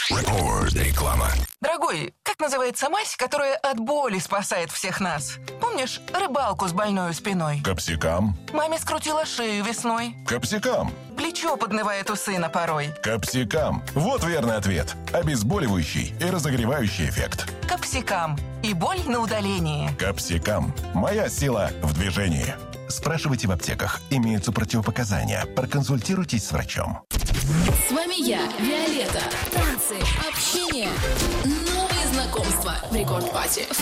Реклама. Дорогой, как называется мазь, которая от боли спасает всех нас? Помнишь рыбалку с больной спиной? Капсикам. Маме скрутила шею весной. Капсикам. Плечо поднывает у сына порой. Капсикам. Вот верный ответ. Обезболивающий и разогревающий эффект. Капсикам. И боль на удаление. Капсикам. Моя сила в движении. Спрашивайте в аптеках. Имеются противопоказания. Проконсультируйтесь с врачом. С вами я, Виолетта. Танцы, общение, новые знакомства в Рекорд Пати.